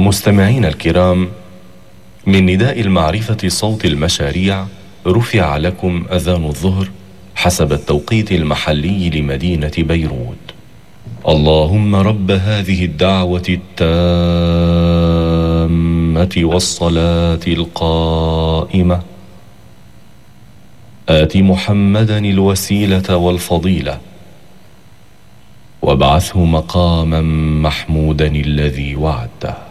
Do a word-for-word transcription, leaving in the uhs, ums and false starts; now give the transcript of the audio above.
مستمعينا الكرام، من نداء المعرفة صوت المشاريع رفع لكم أذان الظهر حسب التوقيت المحلي لمدينة بيروت. اللهم رب هذه الدعوة التامة والصلاة القائمة آت محمدا الوسيلة والفضيلة وابعثه مقاما محمودا الذي وعدته.